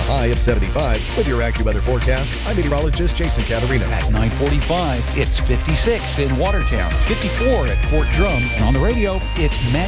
high of 75. With your AccuWeather forecast, I'm meteorologist Jason Caterina. At 9:45, it's 56 in Watertown, 54 at Fort Drum, and on the radio, it's Matt